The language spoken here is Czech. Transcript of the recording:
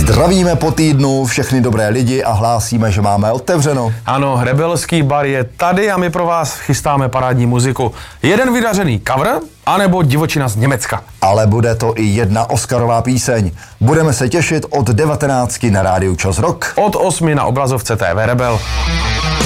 Zdravíme po týdnu všechny dobré lidi a hlásíme, že máme otevřeno. Ano, Rebelský bar je tady a my pro vás chystáme parádní muziku. Jeden vydařený cover, anebo divočina z Německa. Ale bude to i jedna Oscarová píseň. Budeme se těšit od 19 na rádiu Čas Rock. Od 8 na obrazovce TV Rebel.